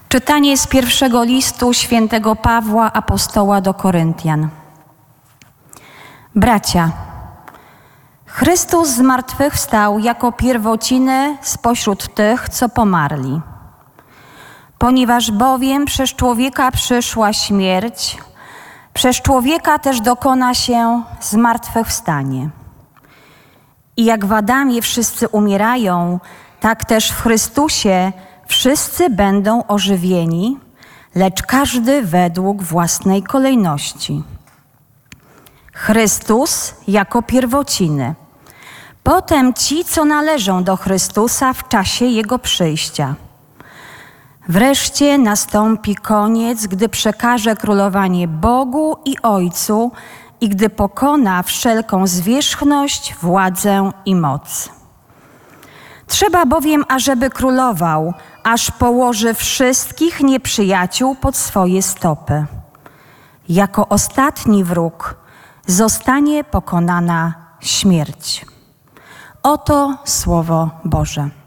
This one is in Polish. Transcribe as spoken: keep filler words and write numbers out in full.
Czytanie z pierwszego listu świętego Pawła apostoła do Koryntian. Bracia, Chrystus zmartwychwstał jako pierwociny spośród tych, co pomarli. Ponieważ bowiem przez człowieka przyszła śmierć, przez człowieka też dokona się zmartwychwstanie. I jak w Adamie wszyscy umierają, tak też w Chrystusie wszyscy będą ożywieni, lecz każdy według własnej kolejności. Chrystus jako pierwociny, potem ci, co należą do Chrystusa w czasie Jego przyjścia. Wreszcie nastąpi koniec, gdy przekaże królowanie Bogu i Ojcu i gdy pokona wszelką zwierzchność, władzę i moc. Trzeba bowiem, ażeby królował, aż położy wszystkich nieprzyjaciół pod swoje stopy. Jako ostatni wróg zostanie pokonana śmierć. Oto Słowo Boże.